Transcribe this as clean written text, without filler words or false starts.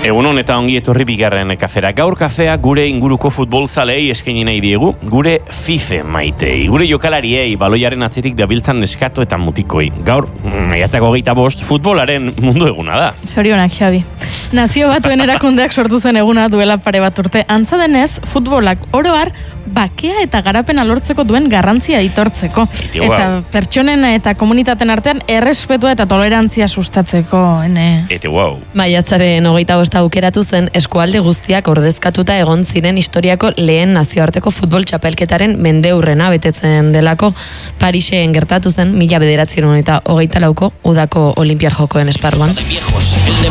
Egunon eta ongi etorri bigarren kafera. Gaur kafea gure inguruko futbolzalei eskaini nahi diegu, gure FIFA maitei, gure jokalariei, baloiaren atzetik dabiltzan neskato eta mutikoi. Gaur, maiatzak 25, futbolaren mundu eguna da. Zorionak, Xabi. Nazio Batuen erakundeak sortu zen eguna duela pare bat urte. Antza denez, futbolak oro har bakea eta garapena lortzeko duen garrantzia aitortzeko. Eta pertsonen eta komunitateen artean errespetua eta tolerantzia sustatzeko. Maiatzaren 25 aukeratu zen eskualde guztiak ordezkatuta egon ziren historiako lehen nazioarteko futbol txapelketaren mendeurrena betetzen delako. Parisen gertatu zen 1924ko udako Olinpiar Jokoen esparruan.